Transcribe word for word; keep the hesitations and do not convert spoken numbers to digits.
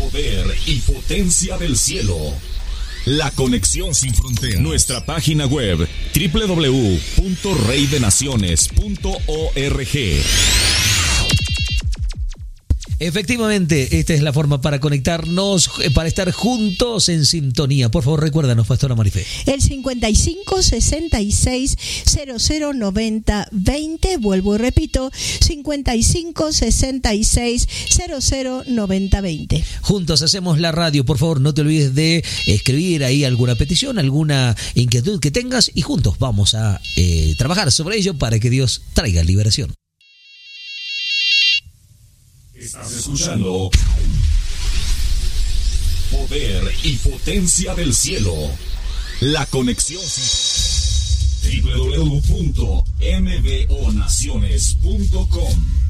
Poder y potencia del cielo. La conexión sin fronteras. Nuestra página web doble u doble u doble u punto rey de naciones punto org. Efectivamente, esta es la forma para conectarnos, para estar juntos en sintonía. Por favor, recuérdanos, Pastora Marifé. El cincuenta y cinco, sesenta y seis, cero cero, noventa, veinte. Vuelvo y repito, cincuenta y cinco, sesenta y seis, cero cero, noventa, veinte. Juntos hacemos la radio. Por favor, no te olvides de escribir ahí alguna petición, alguna inquietud que tengas y juntos vamos a eh, trabajar sobre ello para que Dios traiga liberación. Estás escuchando Poder y potencia del cielo. La conexión doble u doble u doble u punto m b o naciones punto com.